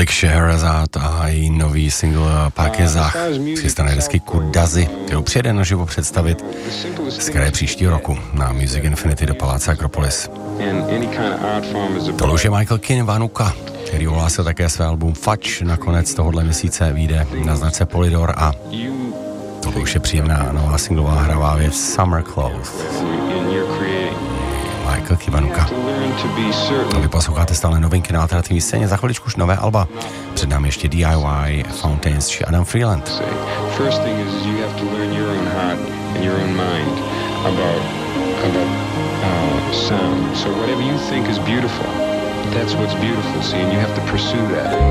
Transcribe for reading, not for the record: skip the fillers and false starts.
Tolik Scheherazade a její nový single Parkezach chystané desky Kudazy, kterou přijede naživo představit z kraje příštího roku na Music Infinity do Paláce Akropolis. Tohle už je Michael Kiwanuka, který ohlásil také své album Fudge. Nakonec tohohle měsíce vyjde na značce Polydor a tohle už je příjemná nová singlová hravá věc Summer Clothes. Michael Kiwanuka. No, vy posloucháte stále novinky na alternativní scéně, za chviličku už nové alba. Před námi ještě DIY, Fountains či Adam Freeland. First thing is you have to learn your own heart and your own mind about sound. So whatever you think is beautiful, that's what's beautiful, see, and you have to pursue that.